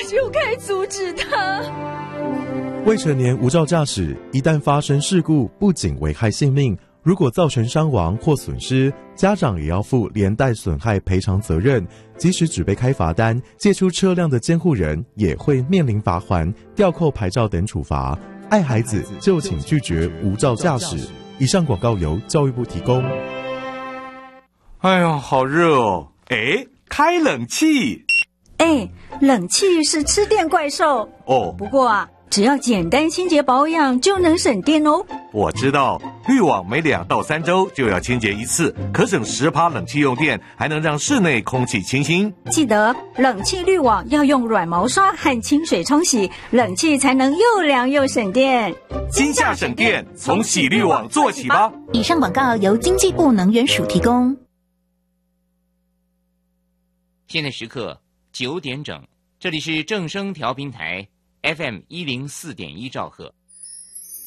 就该阻止他。 未成年无照驾驶，一旦发生事故，不仅危害性命，如果造成伤亡或损失，家长也要负连带损害赔偿责任。即使只被开罚单，借出车辆的监护人也会面临罚锾、吊扣牌照等处罚。爱孩子就请拒绝无照驾驶。以上广告由教育部提供。 哎呀，好热哦！哎，开冷气。 哎，冷气是吃电怪兽哦。 不过啊，只要简单清洁保养就能省电哦。 我知道，滤网每2到3周就要清洁一次，可省10%冷气用电，还能让室内空气清新。 记得冷气滤网要用软毛刷和清水冲洗，冷气才能又凉又省电。 今夏省电，从洗滤网做起吧。 以上广告由经济部能源署提供。 现在时刻9点整，这里是正声调频台 FM104.1兆赫。